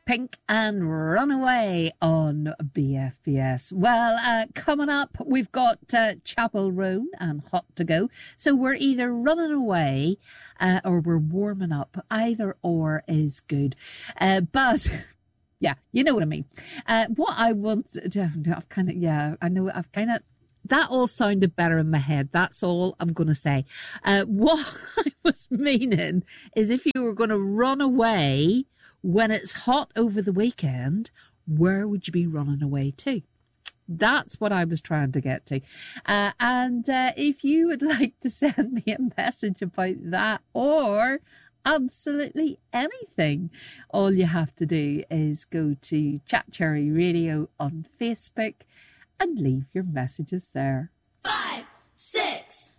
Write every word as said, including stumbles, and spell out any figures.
Pink and Runaway on B F B S. Well, uh, coming up, we've got uh, Chapel Roan and Hot to Go. So we're either running away uh, or we're warming up. Either or is good. Uh, but... Yeah, you know what I mean. Uh, what I want to, I've kind of, yeah, I know I've kind of, that all sounded better in my head. That's all I'm going to say. Uh, what I was meaning is if you were going to run away when it's hot over the weekend, where would you be running away to? That's what I was trying to get to. Uh, and uh, if you would like to send me a message about that or absolutely anything, all you have to do is go to Chat Cherry Radio on Facebook and leave your messages there. Five, six,